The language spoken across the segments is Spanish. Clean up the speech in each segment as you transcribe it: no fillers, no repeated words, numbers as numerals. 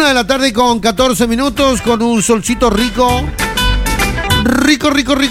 1:14 con un solcito rico. Rico.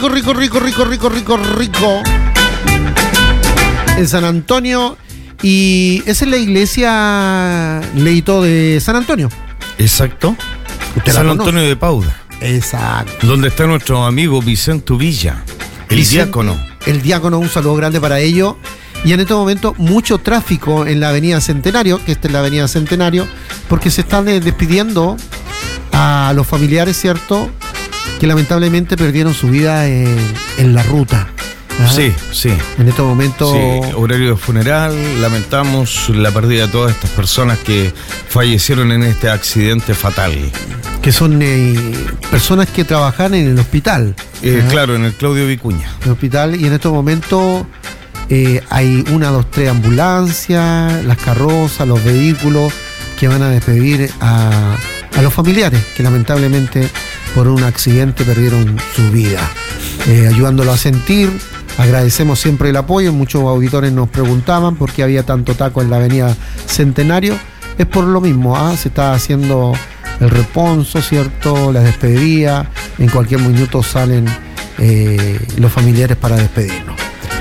En San Antonio. Y esa es la iglesia, Leito, de San Antonio. Exacto. San Antonio de Pauda. Exacto. Donde está nuestro amigo Vicente Villa, diácono. El diácono, un saludo grande para ellos. Y en este momento mucho tráfico en la avenida Centenario, que esta es la avenida Centenario, porque se están despidiendo a los familiares, ¿cierto?, que lamentablemente perdieron su vida en la ruta. ¿Ah? Sí. En este momento... Sí, horario de funeral, lamentamos la pérdida de todas estas personas que fallecieron en este accidente fatal. Que son personas que trabajan en el hospital. Claro, en el Claudio Vicuña. En el hospital, y en estos momentos hay 1, 2, 3 ambulancias, las carrozas, los vehículos que van a despedir a los familiares que lamentablemente por un accidente perdieron su vida. Ayudándolo a sentir. Agradecemos siempre el apoyo. Muchos auditores nos preguntaban por qué había tanto taco en la avenida Centenario. Es por lo mismo, se está haciendo el reponso, ¿cierto? La despedida. En cualquier minuto salen los familiares para despedirnos.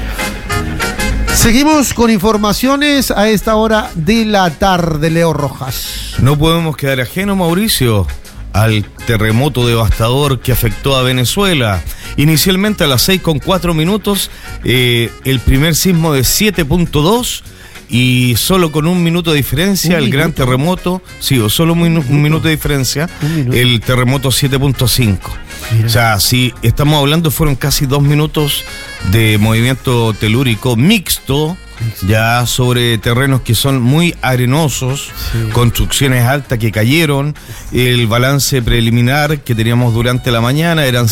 Seguimos con informaciones a esta hora de la tarde, Leo Rojas. No podemos quedar ajenos, Mauricio, al terremoto devastador que afectó a Venezuela. Inicialmente a las 6:04, el primer sismo de 7.2 y solo con 1 minuto de diferencia el gran terremoto, solo un minuto de diferencia, el terremoto 7.5. O sea, si estamos hablando, fueron casi 2 minutos de movimiento telúrico mixto, ya sobre terrenos que son muy arenosos, construcciones altas que cayeron. El balance preliminar que teníamos durante la mañana eran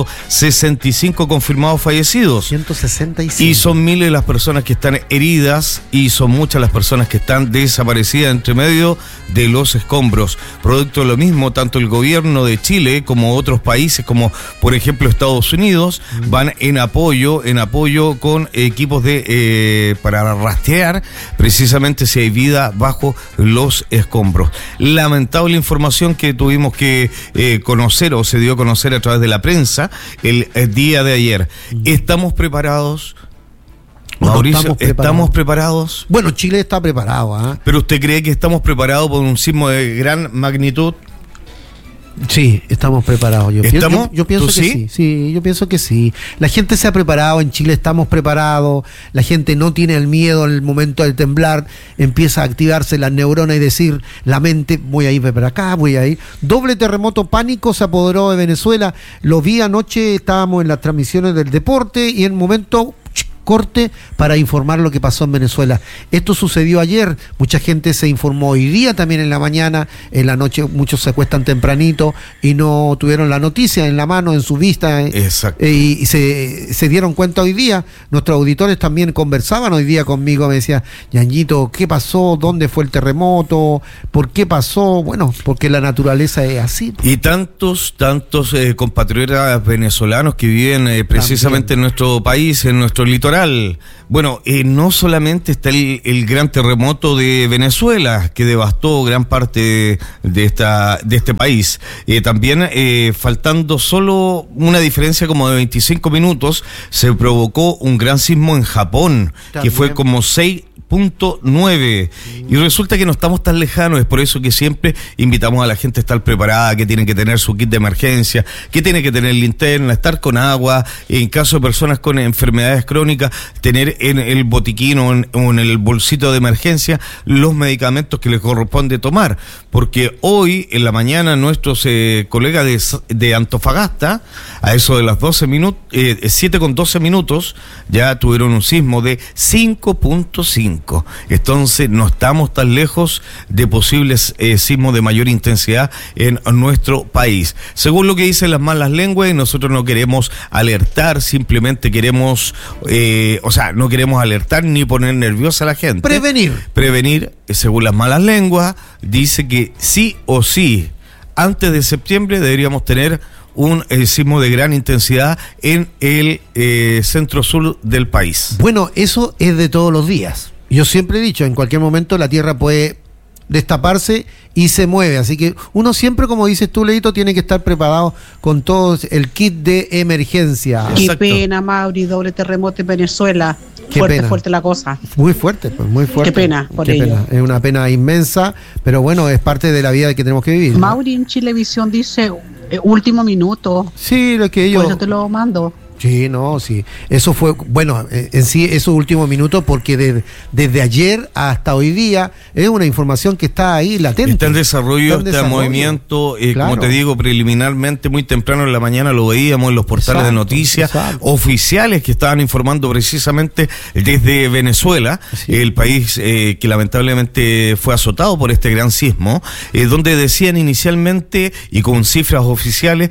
165 confirmados fallecidos. 165. Y son miles las personas que están heridas y son muchas las personas que están desaparecidas entre medio de los escombros. Producto de lo mismo, tanto el gobierno de Chile como otros países, como por ejemplo Estados Unidos, van en apoyo con equipos para rastrear precisamente si hay vida bajo los escombros. Lamentable información que tuvimos que conocer, o se dio a conocer a través de la prensa el día de ayer. ¿Estamos preparados? Mauricio, ¿estamos preparados? Bueno, Chile está preparado. ¿Pero usted cree que estamos preparados por un sismo de gran magnitud? Sí, estamos preparados. Yo pienso que sí. Sí, yo pienso que sí. La gente se ha preparado, en Chile estamos preparados. La gente no tiene el miedo en el momento del temblar. Empieza a activarse las neuronas y decir, la mente, voy a ir para acá, voy a ir. Doble terremoto pánico se apoderó de Venezuela. Lo vi anoche, estábamos en las transmisiones del deporte y en el momento... corte para informar lo que pasó en Venezuela. Esto sucedió ayer, mucha gente se informó hoy día, también en la mañana, en la noche muchos se acuestan tempranito y no tuvieron la noticia en la mano, en su vista. Exacto. Y se dieron cuenta hoy día. Nuestros auditores también conversaban hoy día conmigo, me decían, Ñañito, ¿qué pasó? ¿Dónde fue el terremoto? ¿Por qué pasó? Bueno, porque la naturaleza es así. Y tantos compatriotas venezolanos que viven precisamente también en nuestro país, en nuestro litoral. Bueno, no solamente está el gran terremoto de Venezuela, que devastó gran parte de este país. También, faltando solo una diferencia como de 25 minutos, se provocó un gran sismo en Japón, también, que fue como 6.9. Y resulta que no estamos tan lejanos. Es por eso que siempre invitamos a la gente a estar preparada, que tienen que tener su kit de emergencia, que tienen que tener linterna, estar con agua, en caso de personas con enfermedades crónicas, tener en el botiquín o en el bolsito de emergencia los medicamentos que les corresponde tomar, porque hoy en la mañana nuestros colegas de Antofagasta, a eso de las 7:12 ya tuvieron un sismo de 5.5. Entonces no estamos tan lejos de posibles sismos de mayor intensidad en nuestro país. Según lo que dicen las malas lenguas, nosotros no queremos alertar, simplemente queremos, no queremos alertar ni poner nerviosa a la gente. Prevenir, según las malas lenguas, dice que sí o sí, antes de septiembre deberíamos tener un sismo de gran intensidad en el centro-sur del país. Bueno, eso es de todos los días. Yo siempre he dicho, en cualquier momento la Tierra puede destaparse y se mueve. Así que uno siempre, como dices tú, Leito, tiene que estar preparado con todo el kit de emergencia. Qué pena, Mauri, doble terremoto en Venezuela. Fuerte la cosa. Muy fuerte, pues muy fuerte. Qué pena por ello. Es una pena inmensa, pero bueno, es parte de la vida que tenemos que vivir. Mauri, en Chilevisión dice último minuto. Sí, lo que ellos... Pues yo te lo mando. Sí, no, sí. Eso fue, bueno, en sí, esos últimos minutos, porque desde ayer hasta hoy día es una información que está ahí latente. Está en desarrollo este movimiento, claro. Como te digo, preliminarmente, muy temprano en la mañana lo veíamos en los portales de noticias oficiales que estaban informando precisamente desde Venezuela, el país que lamentablemente fue azotado por este gran sismo, donde decían inicialmente, y con cifras oficiales,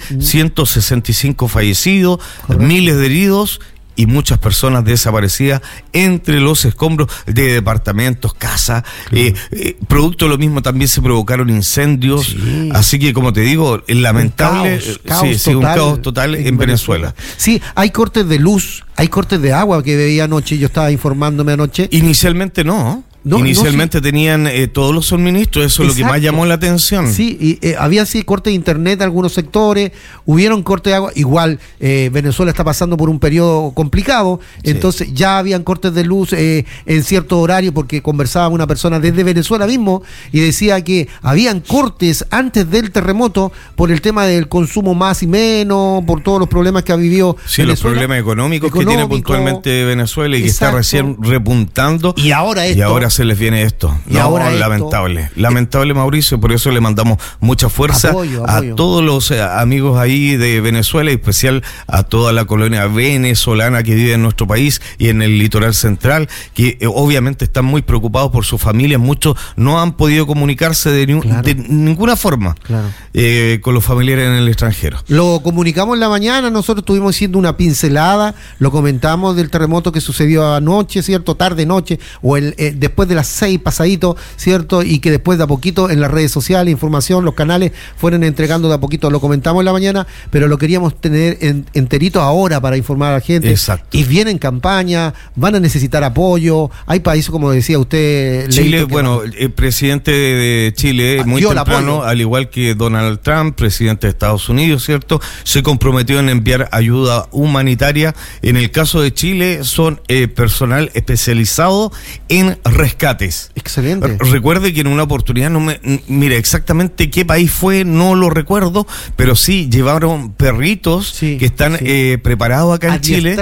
165 fallecidos, 1000 de heridos y muchas personas desaparecidas entre los escombros de departamentos, casas. Producto de lo mismo también se provocaron incendios. Así que, como te digo, es lamentable. Un caos total en Venezuela. Sí, hay cortes de luz, hay cortes de agua que veía anoche. Yo estaba informándome anoche. Inicialmente no. Inicialmente tenían todos los suministros, eso es lo que más llamó la atención. Sí, y había cortes de internet en algunos sectores, hubieron cortes de agua, igual Venezuela está pasando por un periodo complicado, entonces ya habían cortes de luz en cierto horario, porque conversaba una persona desde Venezuela mismo y decía que habían cortes antes del terremoto por el tema del consumo más y menos, por todos los problemas que ha vivido Venezuela. Los problemas económicos que tiene puntualmente Venezuela y que está recién repuntando. Y ahora se les viene esto. Y ahora lamentable, Mauricio, por eso le mandamos mucha fuerza apoyo. A todos los amigos ahí de Venezuela, y especial a toda la colonia venezolana que vive en nuestro país y en el litoral central, que obviamente están muy preocupados por sus familias. Muchos no han podido comunicarse de ninguna forma con los familiares en el extranjero. Lo comunicamos en la mañana, nosotros estuvimos haciendo una pincelada, lo comentamos del terremoto que sucedió anoche, ¿cierto? Tarde-noche, o después de las 6 pasadito, ¿cierto? Y que después de a poquito en las redes sociales, información, los canales fueron entregando de a poquito, lo comentamos en la mañana, pero lo queríamos tener enterito ahora para informar a la gente. Exacto. Y viene en campaña, van a necesitar apoyo, hay países, como decía usted, Chile, el presidente de Chile, muy temprano, al igual que Donald Trump, presidente de Estados Unidos, ¿cierto?, se comprometió en enviar ayuda humanitaria. En el caso de Chile, son personal especializado en rescates. Excelente. Recuerde que en una oportunidad, mire exactamente qué país fue, no lo recuerdo, pero sí llevaron perritos que están preparados acá en Chile.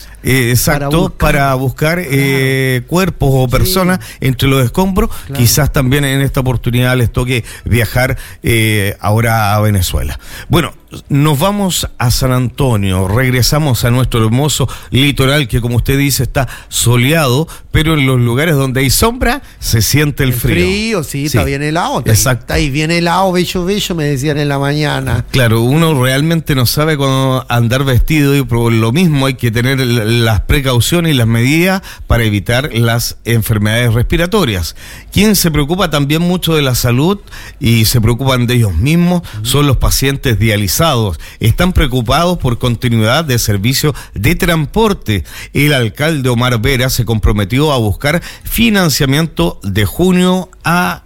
Exacto, para buscar cuerpos o personas entre los escombros. Quizás también en esta oportunidad les toque viajar ahora a Venezuela. Bueno, nos vamos a San Antonio, regresamos a nuestro hermoso litoral que, como usted dice, está soleado, pero en los lugares donde hay sombra se siente el frío. Está bien helado. Exacto. Ahí viene helado, bello, me decían en la mañana. Claro, uno realmente no sabe cuándo andar vestido, y por lo mismo hay que tener las precauciones y las medidas para evitar las enfermedades respiratorias. Quien se preocupa también mucho de la salud y se preocupan de ellos mismos son los pacientes dializados. Están preocupados por continuidad de servicio de transporte. El alcalde Omar Vera se comprometió a buscar financiamiento de julio a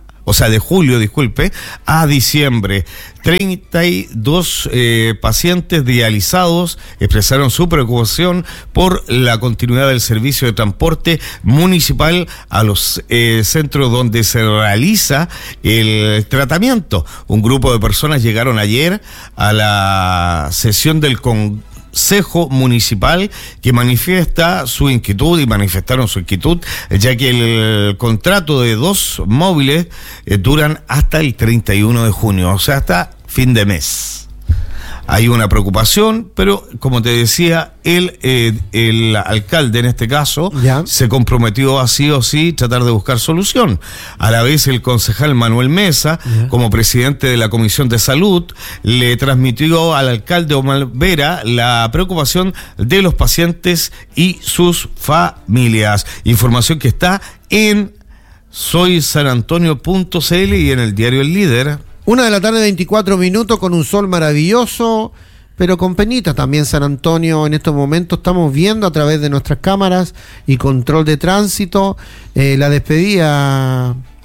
diciembre. 32 pacientes dializados expresaron su preocupación por la continuidad del servicio de transporte municipal a los centros donde se realiza el tratamiento. Un grupo de personas llegaron ayer a la sesión del Consejo Municipal que manifestaron su inquietud, ya que el contrato de 2 móviles duran hasta el 31 de junio, o sea, hasta fin de mes. Hay una preocupación, pero como te decía, el alcalde en este caso se comprometió a sí o sí tratar de buscar solución. A la vez, el concejal Manuel Mesa, como presidente de la Comisión de Salud, le transmitió al alcalde Omar Vera la preocupación de los pacientes y sus familias. Información que está en soysanantonio.cl y en el diario El Líder. 1:24 p.m, con un sol maravilloso, pero con penita también San Antonio en estos momentos. Estamos viendo a través de nuestras cámaras y control de tránsito la despedida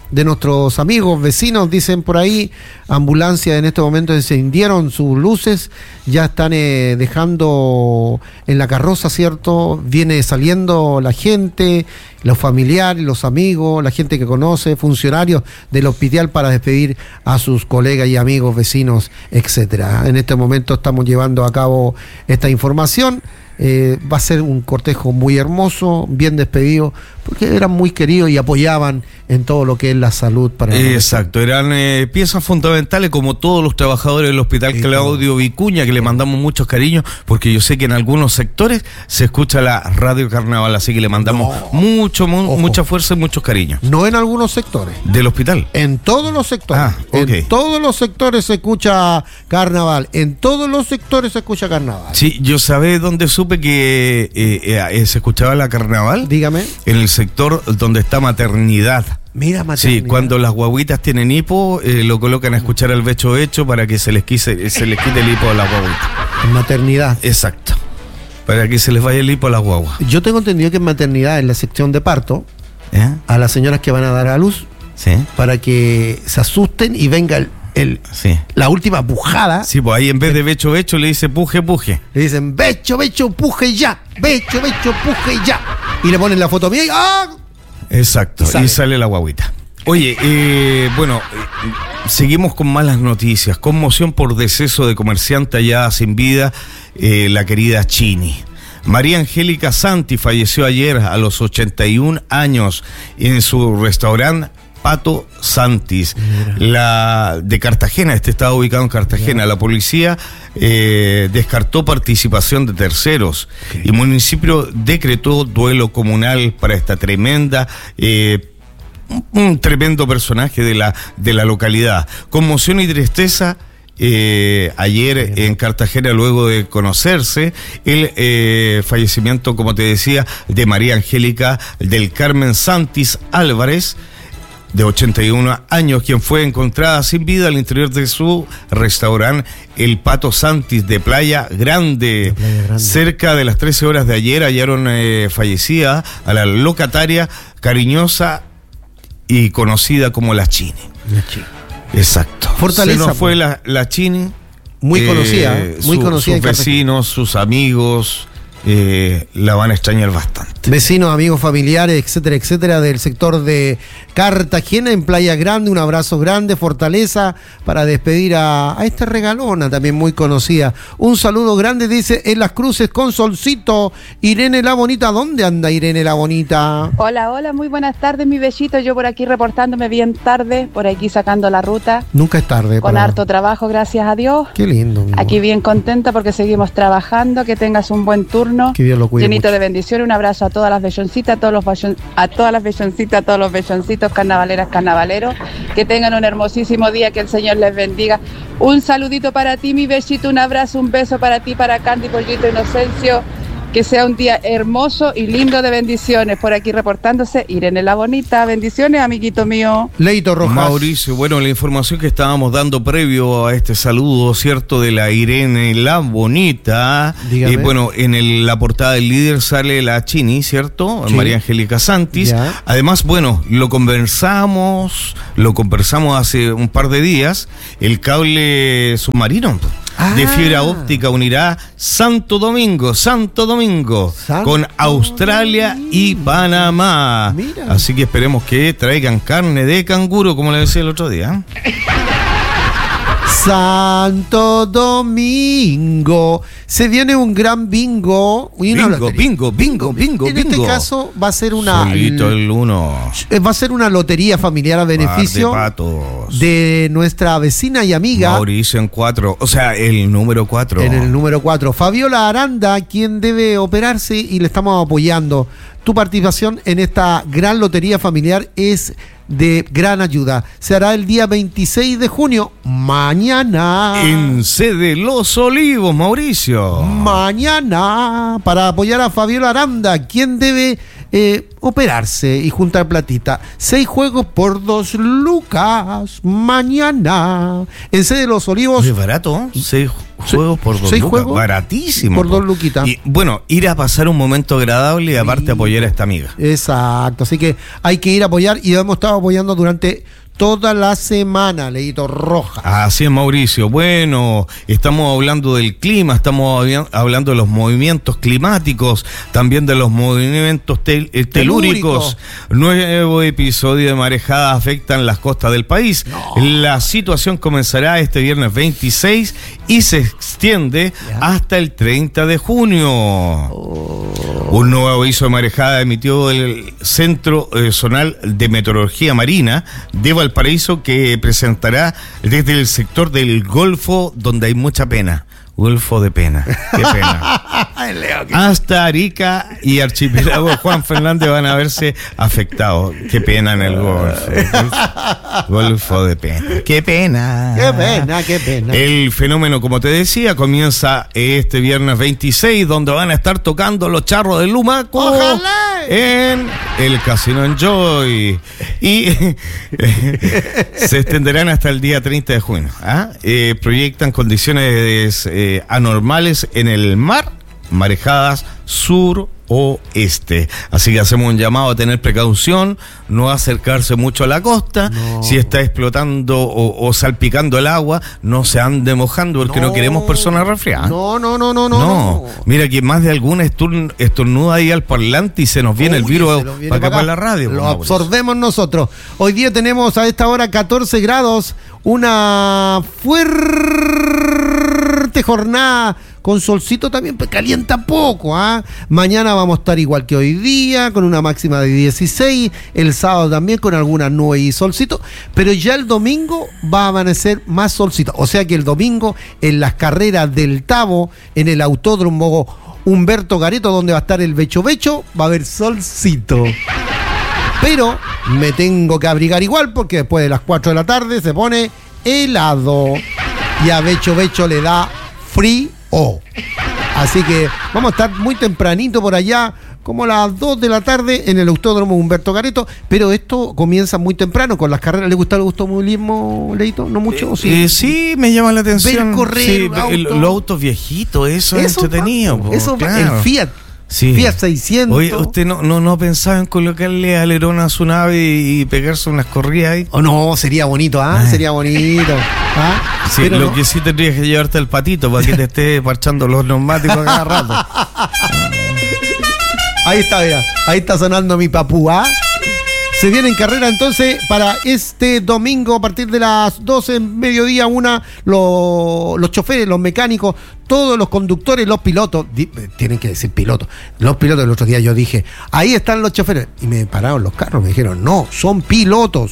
de nuestros amigos, vecinos, dicen por ahí. Ambulancias en este momento encendieron sus luces, ya están dejando en la carroza, ¿cierto? Viene saliendo la gente, los familiares, los amigos, la gente que conoce, funcionarios del hospital para despedir a sus colegas y amigos, vecinos, etcétera. En este momento estamos llevando a cabo esta información. Va a ser un cortejo muy hermoso, bien despedido, porque eran muy queridos y apoyaban en todo lo que es la salud para exacto, eran piezas fundamentales, como todos los trabajadores del Hospital Claudio Vicuña, que le mandamos muchos cariños, porque yo sé que en algunos sectores se escucha la Radio Carnaval, así que le mandamos mucha fuerza y muchos cariños. No en algunos sectores del hospital, en todos los sectores. En todos los sectores se escucha Carnaval, en todos los sectores se escucha Carnaval. Sí, yo sabía dónde supe que se escuchaba la Carnaval. Dígame. En el sector donde está maternidad. Mira, maternidad. Sí, cuando las guaguitas tienen hipo, lo colocan a escuchar al becho hecho para que se les quite el hipo a la guaguita. En maternidad. Exacto. Para que se les vaya el hipo a las guaguas. Yo tengo entendido que en maternidad, en la sección de parto, a las señoras que van a dar a luz, para que se asusten y venga la última pujada. Sí, pues ahí en vez de becho hecho le dice puje. Le dicen becho, puje ya. Becho, puje ya. Y le ponen la foto mía y ¡ah! Exacto, y sale la guaguita. Oye, seguimos con malas noticias. Conmoción por deceso de comerciante hallada sin vida, la querida Chini. María Angélica Santi falleció ayer a los 81 años en su restaurante Pato Santis, de Cartagena. Este estaba ubicado en Cartagena. La policía descartó participación de terceros y el municipio decretó duelo comunal para esta tremenda un tremendo personaje de la localidad. Conmoción y tristeza ayer en Cartagena, luego de conocerse el fallecimiento, como te decía, de María Angélica del Carmen Santis Álvarez, de 81 años, quien fue encontrada sin vida al interior de su restaurante El Pato Santis de Playa Grande. Cerca de las 13 horas de ayer hallaron fallecida a la locataria cariñosa y conocida como la Chini. Exacto. Fortaleza. Se nos fue la Chini. Muy conocida, muy conocida. Sus vecinos, sus amigos, la van a extrañar bastante. Vecinos, amigos, familiares, etcétera, etcétera, del sector de Cartagena, en Playa Grande. Un abrazo grande, fortaleza, para despedir a esta regalona, también muy conocida. Un saludo grande, dice, en Las Cruces con solcito. Irene la Bonita, ¿dónde anda Irene la Bonita? Hola, muy buenas tardes, mi bellito. Yo por aquí reportándome bien tarde, por aquí sacando la ruta. Nunca es tarde. Con harto trabajo, gracias a Dios. Qué lindo. Aquí bien contenta porque seguimos trabajando. Que tengas un buen turno. Que Dios lo cuide llenito mucho. De bendiciones. Un abrazo a todas las belloncitas, a todas las belloncitas, a todos los belloncitos, carnavaleras, carnavaleros. Que tengan un hermosísimo día, que el Señor les bendiga. Un saludito para ti, mi bellito, un abrazo, un beso para ti, para Candy, Pollito, Inocencio. Que sea un día hermoso y lindo de bendiciones. Por aquí reportándose Irene la Bonita. Bendiciones, amiguito mío. Leito Rojas. Mauricio, bueno, la información que estábamos dando previo a este saludo, ¿cierto? De la Irene la Bonita. Bueno, en la portada del Líder sale la Chini, ¿cierto? Sí. María Angélica Santis. Ya. Además, bueno, lo conversamos hace un par de días. El cable submarino de fibra óptica unirá Santo Domingo con Australia y Panamá. Mira. Así que esperemos que traigan carne de canguro, como le decía el otro día. Santo Domingo. Se viene un gran bingo. Bingo. En este caso va a ser una. Solito el uno. Va a ser una lotería familiar a beneficio de nuestra vecina y amiga. Mauricio en 4. O sea, el número 4. En el número 4. Fabiola Aranda, quien debe operarse y le estamos apoyando. Tu participación en esta gran lotería familiar es de gran ayuda. Se hará el día 26 de junio, mañana. En sede Los Olivos, Mauricio. Mañana, para apoyar a Fabiola Aranda, quien debe operarse y juntar platita. 6 juegos por 2 lucas mañana. En sede de Los Olivos. Es barato, 6 juegos por 2 lucas. Juegos baratísimo. Por 2 luquitas. Y bueno, ir a pasar un momento agradable y aparte apoyar a esta amiga. Exacto, así que hay que ir a apoyar y hemos estado apoyando durante toda la semana, Leito Rojas. Así es, Mauricio. Bueno, estamos hablando del clima, estamos hablando de los movimientos climáticos, también de los movimientos telúricos. Nuevo episodio de marejadas afectan las costas del país. La situación comenzará este viernes 26 y se extiende hasta el 30 de junio. Un nuevo aviso de marejada emitió el Centro Zonal de Meteorología Marina de Valparaíso, que presentará desde el sector del Golfo, donde hay mucha pena. Golfo de pena, qué pena. Hasta Arica y Archipiélago Juan Fernández van a verse afectados. Qué pena en el Golfo. Golfo de pena. Qué pena. Qué pena, qué pena. El fenómeno, como te decía, comienza este viernes 26, donde van a estar tocando los Charros del Lumaco. ¡Ojalá! En el Casino Enjoy. Y se extenderán hasta el día 30 de junio. Proyectan condiciones anormales en el mar, marejadas sur-oeste. Así que hacemos un llamado a tener precaución, no acercarse mucho a la costa. Si está explotando o salpicando el agua, no se ande mojando, porque no queremos personas resfriadas. No. Mira que más de alguna estornuda ahí al parlante y se nos viene el virus para acá para la radio. Lo absorbemos nosotros. Hoy día tenemos a esta hora 14 grados, una fuerte jornada con solcito también, pues calienta poco. Mañana vamos a estar igual que hoy día, con una máxima de 16, el sábado también con algunas nubes y solcito, pero ya el domingo va a amanecer más solcito, o sea que el domingo en las carreras del Tabo, en el autódromo Humberto Gareto, donde va a estar el Becho Becho, va a haber solcito. Pero me tengo que abrigar igual, porque después de las 4 de la tarde se pone helado y a Becho Becho le da frío. Así que vamos a estar muy tempranito por allá, como a las 2 de la tarde en el autódromo Humberto Gareto, pero esto comienza muy temprano con las carreras. ¿Le gusta el automovilismo, Leito? ¿No mucho? Sí, me llama la atención. Ver correr los autos viejitos, eso es entretenido. Eso, claro. El Fiat. Sí. Fiat 600. Oye, ¿usted no pensaba en colocarle alerón a su nave y pegarse unas corridas ahí? No, sería bonito, sería bonito. Sí, pero lo que sí tendrías que llevarte al patito para que te esté parchando los neumáticos cada rato. Ahí está, vea. Ahí está sonando mi papú, Se viene en carrera entonces para este domingo a partir de las 12, mediodía, los choferes, los mecánicos, todos los conductores, los pilotos, tienen que decir pilotos. Los pilotos, el otro día yo dije, ahí están los choferes. Y me pararon los carros, me dijeron, no, son pilotos.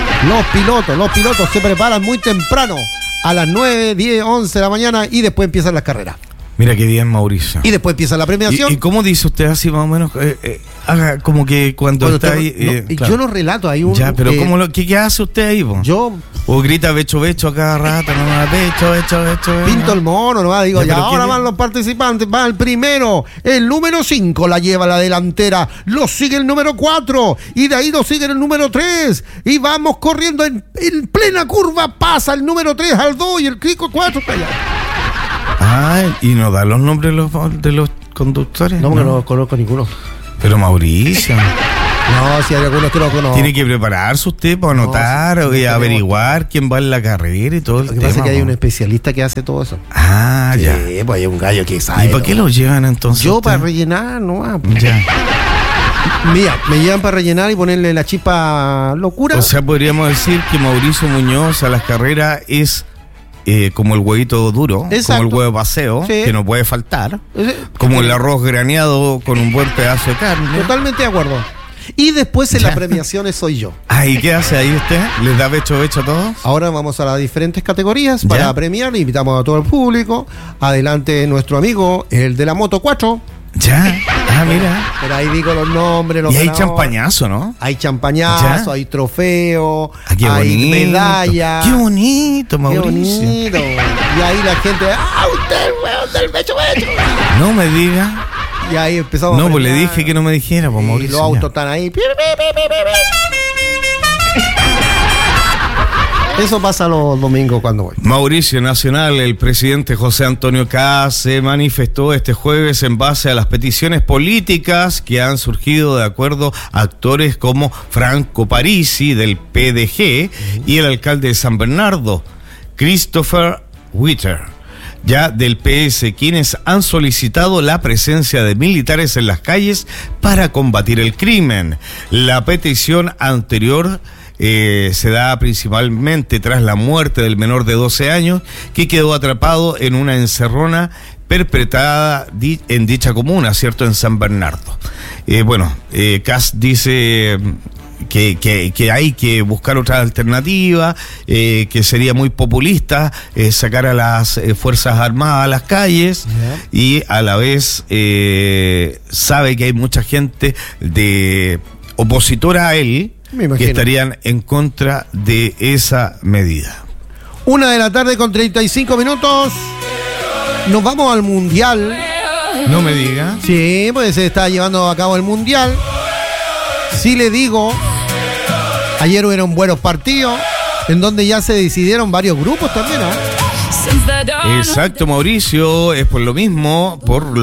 Los pilotos se preparan muy temprano, a las 9, 10, 11 de la mañana, y después empiezan las carreras. Mira qué bien, Mauricio. Y después empieza la premiación. ¿Y cómo dice usted así más o menos? Haga como que cuando está ahí... claro. Yo lo relato, hay un... Ya, pero ¿qué hace usted ahí, po? Yo... O grita Becho Becho a cada rato, Becho. Pinto el mono, nomás digo, ya ahora van los participantes, va el primero, el número 5 la lleva a la delantera, lo sigue el número 4, y de ahí lo sigue el número 3, y vamos corriendo en plena curva, pasa el número 3 al 2 y el crico 4 para allá. ¿Y no da los nombres de los conductores? No, porque no conozco ninguno. Pero Mauricio... No, si hay algunos que no conozco. Tiene que prepararse usted para anotar y averiguar quién va en la carrera y todo el tema. Lo que pasa es que hay un especialista que hace todo eso. Ya. Pues hay un gallo que sabe. ¿Y para qué lo llevan entonces? Yo para rellenar, no. Ya. Mira, me llevan para rellenar y ponerle la chispa locura. O sea, podríamos decir que Mauricio Muñoz a las carreras es... como el huevito duro, exacto, como el huevo paseo, que no puede faltar, como el arroz graneado con un buen pedazo de carne. Totalmente de acuerdo. Y después en las premiaciones soy yo. ¿Y qué hace ahí usted? ¿Les da Becho a todos? Ahora vamos a las diferentes categorías para premiar. Invitamos a todo el público. Adelante nuestro amigo, el de la Moto 4. Ya, mira. Pero ahí digo los nombres, los y hay champañazo, ¿no? Hay champañazo, hay trofeo, qué hay bonito, medalla. Qué bonito, Mauricio. Qué bonito. Y ahí la gente, usted el hueón del Becho. No me diga. Y ahí empezamos No, pues le dije que no me dijera, pues, Mauricio. Los autos están ahí. Eso pasa los domingos cuando voy. Mauricio Nacional, el presidente José Antonio Kast se manifestó este jueves en base a las peticiones políticas que han surgido de acuerdo a actores como Franco Parisi del PDG y el alcalde de San Bernardo, Christopher Witter, ya del PS, quienes han solicitado la presencia de militares en las calles para combatir el crimen. La petición anterior se da principalmente tras la muerte del menor de 12 años que quedó atrapado en una encerrona perpetrada en dicha comuna, ¿cierto?, en San Bernardo. Kast dice que hay que buscar otra alternativa, que sería muy populista sacar a las Fuerzas Armadas a las calles, y a la vez sabe que hay mucha gente opositora a él que estarían en contra de esa medida. 1:35 p.m. Nos vamos al Mundial. No me diga. Sí, pues se está llevando a cabo el Mundial. Sí le digo, ayer hubieron buenos partidos en donde ya se decidieron varios grupos también, ¿no? Exacto, Mauricio, es por lo mismo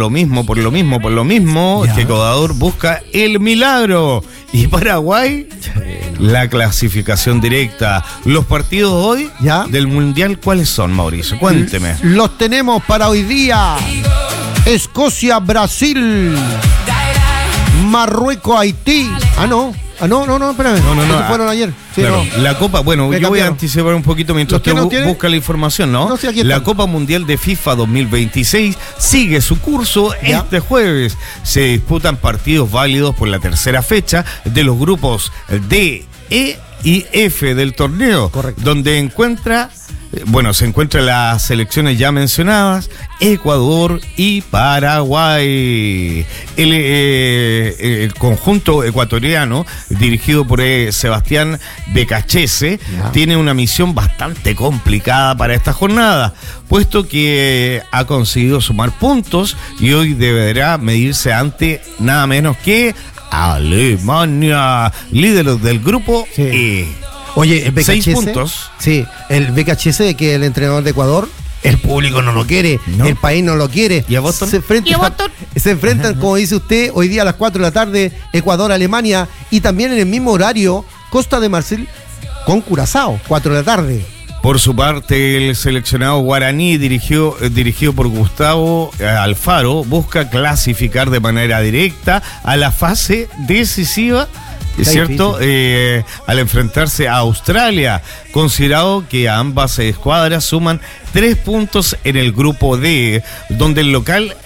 que Ecuador busca el milagro y Paraguay la clasificación directa. Los partidos hoy del Mundial, ¿cuáles son, Mauricio? Cuénteme. Los tenemos para hoy día: Escocia, Brasil, Marruecos, Haití. No, espérame. No. Fueron ayer. Sí, claro. No. La Copa, bueno, yo voy a anticipar un poquito mientras usted busca la información, ¿no? No, sí, aquí la Copa Mundial de FIFA 2026 sigue su curso este jueves. Se disputan partidos válidos por la tercera fecha de los grupos D, E y F del torneo. Correcto. Donde se encuentran las selecciones ya mencionadas, Ecuador y Paraguay. El conjunto ecuatoriano, dirigido por Sebastián Becachese, tiene una misión bastante complicada para esta jornada, puesto que ha conseguido sumar puntos y hoy deberá medirse ante nada menos que Alemania, líder del grupo E. Oye, el BKHS, 6 puntos. Sí, el BKHS, que es el entrenador de Ecuador, el público no lo quiere, el país no lo quiere. ¿Y a Boston? Se enfrentan, como dice usted, hoy día a las 4 de la tarde, Ecuador-Alemania, y también en el mismo horario, Costa de Marfil con Curazao, 4 de la tarde. Por su parte, el seleccionado guaraní, dirigido por Gustavo Alfaro, busca clasificar de manera directa a la fase decisiva, ¿cierto? Al enfrentarse a Australia, considerado que ambas escuadras suman 3 puntos en el grupo D, donde el local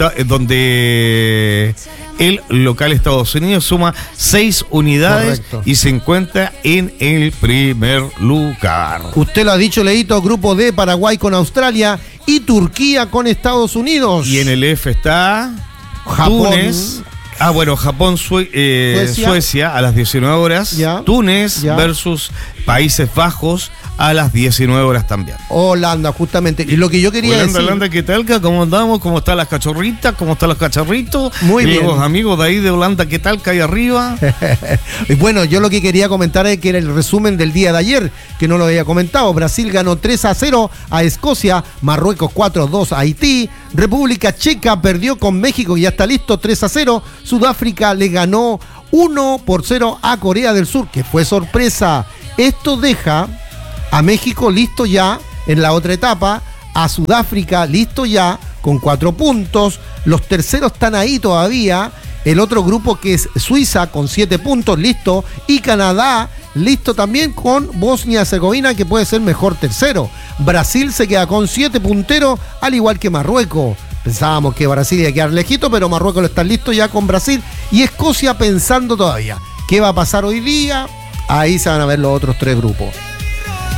Estados Unidos suma 6 unidades. Correcto. Y se encuentra en el primer lugar. Usted lo ha dicho, Leito, grupo D, Paraguay con Australia y Turquía con Estados Unidos. Y en el F está Japón. Túnez. Japón, Suecia a las 19 horas. Túnez versus Países Bajos a las 19 horas también. Holanda, justamente. Y lo que yo quería decir... Holanda, ¿qué tal? ¿Cómo andamos? ¿Cómo están las cachorritas? ¿Cómo están los cachorritos? Muy bien. Los amigos de ahí de Holanda, ¿qué tal? ¿Qué hay arriba? Y bueno, yo lo que quería comentar es que era el resumen del día de ayer, que no lo había comentado. Brasil ganó 3-0 a Escocia, Marruecos 4-2 a Haití, República Checa perdió con México y ya está listo, 3-0. Sudáfrica le ganó 1-0 a Corea del Sur, que fue sorpresa. Esto deja a México listo ya en la otra etapa, a Sudáfrica listo ya con 4 puntos, los terceros están ahí todavía, el otro grupo que es Suiza con 7 puntos listo, y Canadá listo también con Bosnia-Herzegovina, que puede ser mejor tercero. Brasil se queda con 7 punteros, al igual que Marruecos. Pensábamos que Brasil iba a quedar lejito, pero Marruecos está listo ya con Brasil, y Escocia pensando todavía qué va a pasar hoy día. Ahí se van a ver los otros 3 grupos.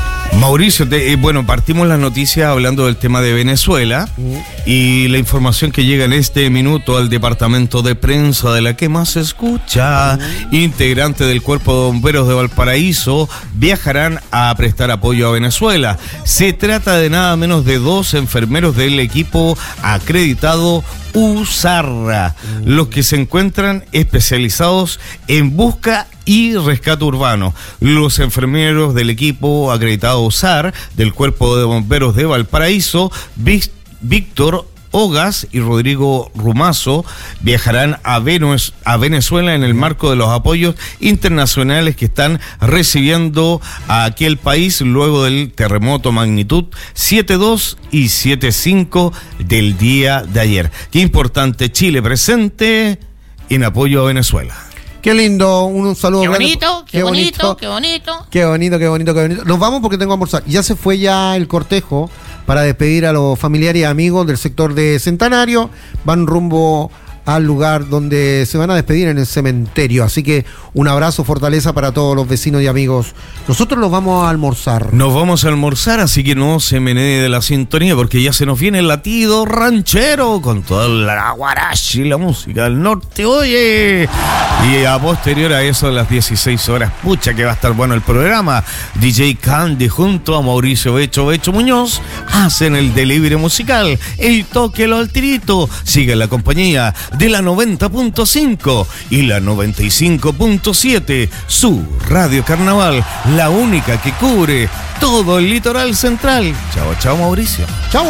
Mauricio, bueno, partimos las noticias hablando del tema de Venezuela y la información que llega en este minuto al departamento de prensa de la que más se escucha. Integrantes del Cuerpo de Bomberos de Valparaíso viajarán a prestar apoyo a Venezuela. Se trata de nada menos de 2 enfermeros del equipo acreditado USARRA, los que se encuentran especializados en busca y rescate urbano. Los enfermeros del equipo acreditado USAR del Cuerpo de Bomberos de Valparaíso, Víctor Ogas y Rodrigo Rumazo, viajarán a Venezuela en el marco de los apoyos internacionales que están recibiendo a aquel país luego del terremoto magnitud 7.2 y 7.5 del día de ayer. Qué importante, Chile presente en apoyo a Venezuela. Qué lindo, un saludo. Qué bonito, qué bonito, qué bonito. Qué bonito, qué bonito, qué bonito. Nos vamos porque tengo que almorzar. Ya se fue ya el cortejo para despedir a los familiares y amigos del sector de Centenario. Van rumbo al lugar donde se van a despedir, en el cementerio. Así que un abrazo, fortaleza para todos los vecinos y amigos. Nosotros los vamos a almorzar. Nos vamos a almorzar, así que no se menee de la sintonía, porque ya se nos viene el latido ranchero con toda la guaracha y la música del norte, oye. Y a posterior a eso, a las 16 horas, pucha que va a estar bueno el programa. DJ Candy junto a Mauricio Becho Muñoz hacen el delivery musical, el toque lo al tirito. Sigue la compañía de la 90.5 y la 95.7, su Radio Carnaval, la única que cubre todo el litoral central. Chao, chao, Mauricio. Chao.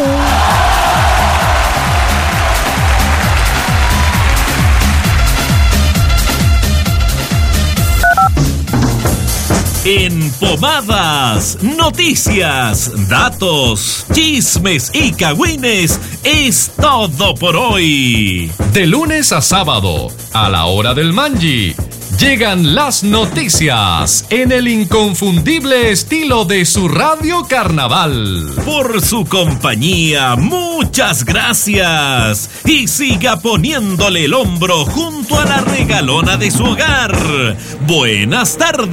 En Pomadas, noticias, datos, chismes y cagüines es todo por hoy. De lunes a sábado, a la hora del mangi, llegan las noticias en el inconfundible estilo de su Radio Carnaval. Por su compañía, muchas gracias. Y siga poniéndole el hombro junto a la regalona de su hogar. Buenas tardes.